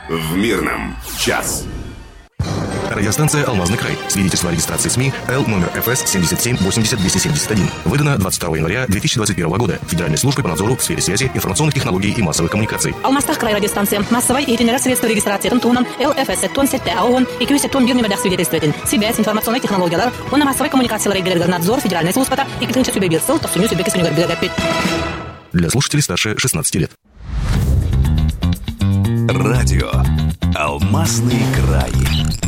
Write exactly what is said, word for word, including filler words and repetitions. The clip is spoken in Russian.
В Мирном час. Радиостанция «Алмазный край». Свидетельство о регистрации СМИ Л номер эф эс семьдесят семь восемьдесят двести семьдесят один. Выдано двадцать второго января две тысячи двадцать первого года Федеральной службой по надзору в сфере связи, информационных технологий и массовых коммуникаций. Алмастах край радиостанция. Массовой и итинер средства регистрации Тунтунан Л эф эс тон сетте аон и кюсе тон бирни медах свидетельствует. Связь, информационные технологии, он на массовой коммуникации регулирует надзор Федеральной службы и клинча сюбе бирсел, то суню сюбе кисуню горбилгапит. Для слушателей старше шестнадцати лет. Радио «Алмазный край».